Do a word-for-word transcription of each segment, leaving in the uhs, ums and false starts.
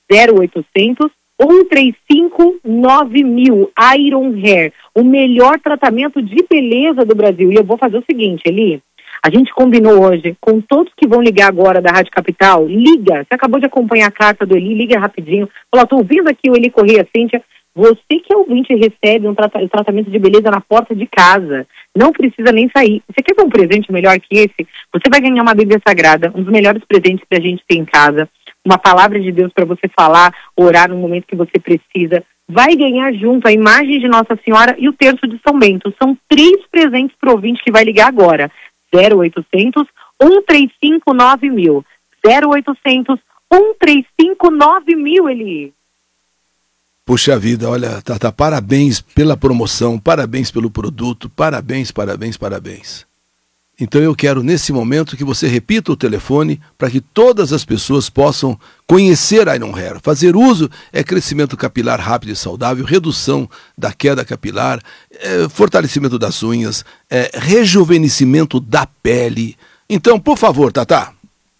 zero oitocentos, um três cinco, nove mil. Iron Hair, o melhor tratamento de beleza do Brasil. E eu vou fazer o seguinte, Eli, a gente combinou hoje com todos que vão ligar agora da Rádio Capital. Liga, você acabou de acompanhar a carta do Eli, liga rapidinho. Fala, tô ouvindo aqui o Eli Correia, Cíntia. Você que é ouvinte recebe um trata- tratamento de beleza na porta de casa. Não precisa nem sair. Você quer ter um presente melhor que esse? Você vai ganhar uma Bíblia Sagrada, um dos melhores presentes que a gente tem em casa. Uma palavra de Deus para você falar, orar no momento que você precisa. Vai ganhar junto a imagem de Nossa Senhora e o terço de São Bento. São três presentes para o ouvinte que vai ligar agora. zero oitocentos, um três cinco, nove mil. zero oitocentos, um três cinco, nove mil, Eli. Puxa vida, olha, Tata, parabéns pela promoção, parabéns pelo produto, parabéns, parabéns, parabéns. Então eu quero nesse momento que você repita o telefone para que todas as pessoas possam conhecer a Iron Hair. Fazer uso é crescimento capilar rápido e saudável, redução da queda capilar, é, fortalecimento das unhas, é, rejuvenescimento da pele. Então, por favor, Tata.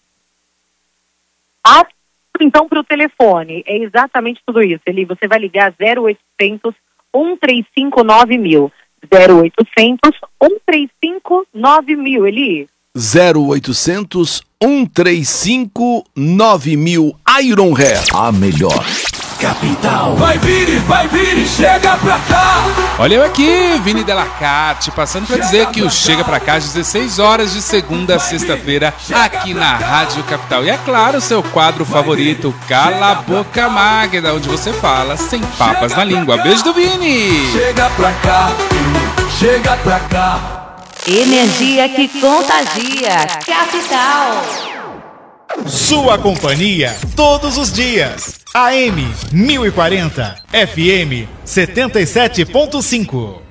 Ah, então, para o telefone, é exatamente tudo isso. Eli, você vai ligar zero oitocentos, um três cinco, nove mil. zero oitocentos, um três cinco, nove mil, Eli. zero oitocentos, um três cinco, nove mil. Iron Hair. A melhor capital. Vai vir, vai vir, chega pra cá. Olha eu aqui, Vini Delacarte, passando para dizer que o Chega Pra Cá às dezesseis horas de segunda a sexta-feira aqui na Rádio Capital. E é claro, seu quadro favorito, Cala a Boca Magda, onde você fala sem papas na língua. Beijo do Vini. Chega pra cá, chega pra cá. Energia que contagia. Capital. Sua companhia todos os dias. A M mil e quarenta, F M setenta e sete ponto cinco.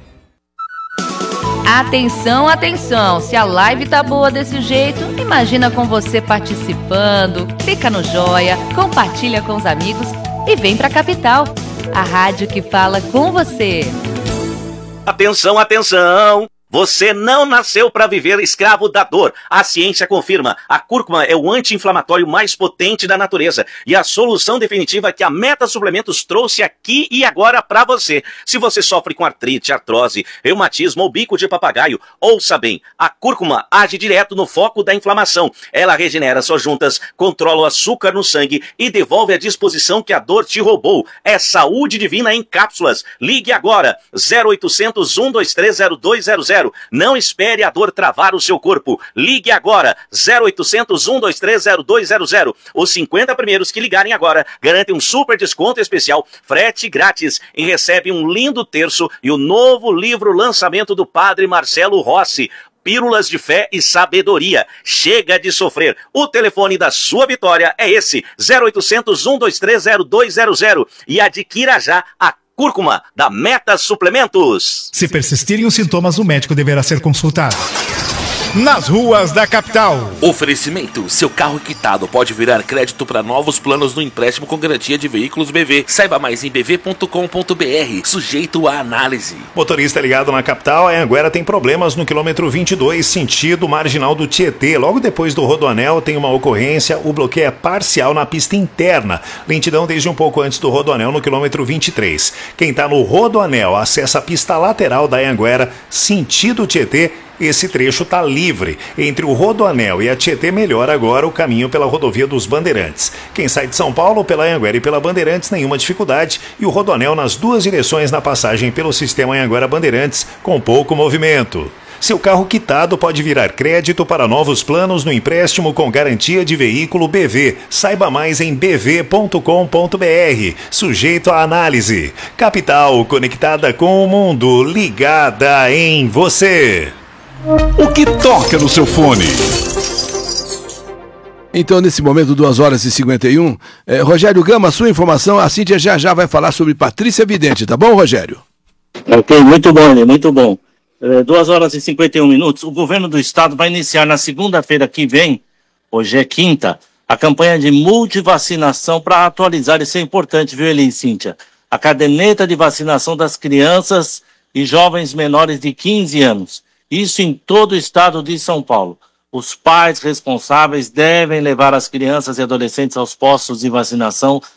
Atenção, atenção. Se a live tá boa desse jeito, imagina com você participando. Clica no joia, compartilha com os amigos e vem pra Capital. A rádio que fala com você. Atenção, atenção! Você não nasceu para viver escravo da dor. A ciência confirma. A cúrcuma é o anti-inflamatório mais potente da natureza e a solução definitiva que a Meta Suplementos trouxe aqui e agora para você. Se você sofre com artrite, artrose, reumatismo ou bico de papagaio, ouça bem. A cúrcuma age direto no foco da inflamação. Ela regenera suas juntas, controla o açúcar no sangue e devolve a disposição que a dor te roubou. É saúde divina em cápsulas. Ligue agora. zero oitocentos, um dois três, zero dois zero zero. Não espere a dor travar o seu corpo. Ligue agora. zero oitocentos, um dois três, zero dois zero zero. Os cinquenta primeiros que ligarem agora garantem um super desconto especial, frete grátis e recebem um lindo terço e o novo livro lançamento do Padre Marcelo Rossi. Pílulas de Fé e Sabedoria. Chega de sofrer. O telefone da sua vitória é esse. zero oitocentos, um dois três, zero dois zero zero. E adquira já a cúrcuma da Meta Suplementos. Se persistirem os sintomas, o médico deverá ser consultado. Nas ruas da capital. Oferecimento: seu carro quitado pode virar crédito para novos planos no empréstimo com garantia de veículos B V. Saiba mais em b v ponto com ponto b r. Sujeito à análise. Motorista ligado na capital, a Anhanguera tem problemas no quilômetro vinte e dois, sentido marginal do Tietê. Logo depois do Rodoanel tem uma ocorrência, o bloqueio é parcial na pista interna. Lentidão desde um pouco antes do Rodoanel no quilômetro vinte e três. Quem está no Rodoanel acessa a pista lateral da Anhanguera, sentido Tietê. Esse trecho está livre. Entre o Rodoanel e a Tietê melhora agora o caminho pela rodovia dos Bandeirantes. Quem sai de São Paulo pela Anhanguera e pela Bandeirantes, nenhuma dificuldade. E o Rodoanel nas duas direções na passagem pelo sistema Anhanguera Bandeirantes, com pouco movimento. Seu carro quitado pode virar crédito para novos planos no empréstimo com garantia de veículo B V. Saiba mais em b v ponto com ponto b r. Sujeito à análise. Capital, conectada com o mundo, ligada em você. O que toca no seu fone? Então, nesse momento, duas horas e cinquenta e um, eh, Rogério Gama, sua informação, a Cíntia já já vai falar sobre Patrícia Vidente, tá bom, Rogério? Ok, muito bom, né? Muito bom. É, duas horas e cinquenta e um minutos, o governo do estado vai iniciar na segunda-feira que vem, hoje é quinta, a campanha de multivacinação para atualizar, isso é importante, viu, Eli e Cíntia? A caderneta de vacinação das crianças e jovens menores de quinze anos. Isso em todo o estado de São Paulo. Os pais responsáveis devem levar as crianças e adolescentes aos postos de vacinação